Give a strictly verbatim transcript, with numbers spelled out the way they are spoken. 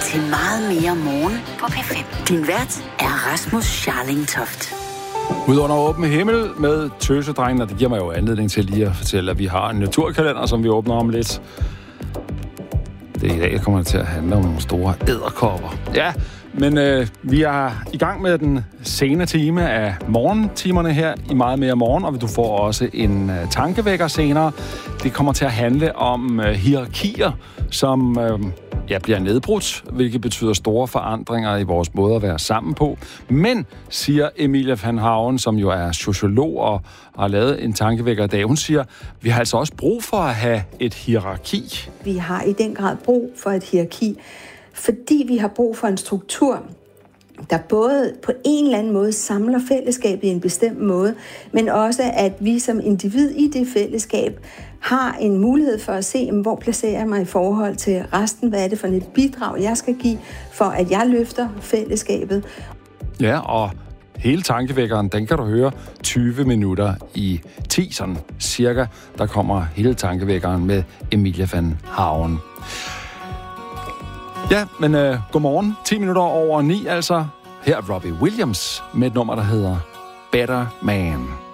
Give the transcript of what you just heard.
til Meget mere morgen på P fem. Din vært er Rasmus Scharling Toft. Ud under åben himmel med tøsedrengen, og det giver mig jo anledning til lige at fortælle, at vi har en naturkalender, som vi åbner om lidt. Det er i dag, der kommer til at handle om nogle store edderkopper. Ja, men øh, vi er i gang med den sene time af morgentimerne her i Meget mere morgen, og du får også en øh, tankevækker senere. Det kommer til at handle om øh, hierarkier, som øh, ja, bliver nedbrudt, hvilket betyder store forandringer i vores måde at være sammen på. Men, siger Emilie van Hauen, som jo er sociolog og har lavet en tankevækker i dag, hun siger, vi har altså også brug for at have et hierarki. Vi har i den grad brug for et hierarki, fordi vi har brug for en struktur, der både på en eller anden måde samler fællesskabet i en bestemt måde, men også at vi som individ i det fællesskab har en mulighed for at se, hvor placerer jeg mig i forhold til resten, hvad er det for et bidrag, jeg skal give, for at jeg løfter fællesskabet. Ja, og hele tankevækkeren, den kan du høre tyve minutter i ti, sådan cirka. Der kommer hele tankevækkeren med Emilie van Hauen. Ja, men øh, godmorgen. ti minutter over ni, altså. Her er Robbie Williams med et nummer, der hedder Better Man.